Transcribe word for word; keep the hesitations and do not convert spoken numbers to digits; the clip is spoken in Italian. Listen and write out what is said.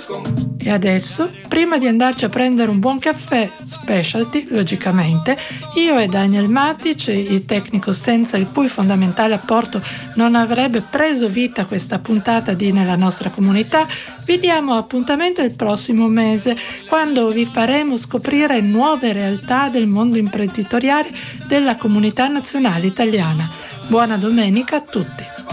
E adesso, prima di andarci a prendere un buon caffè, specialty, logicamente, io e Daniel Matic, il tecnico senza il cui fondamentale apporto non avrebbe preso vita questa puntata di Nella nostra comunità, vi diamo appuntamento il prossimo mese, quando vi faremo scoprire nuove realtà del mondo imprenditoriale della comunità nazionale italiana. Buona domenica a tutti!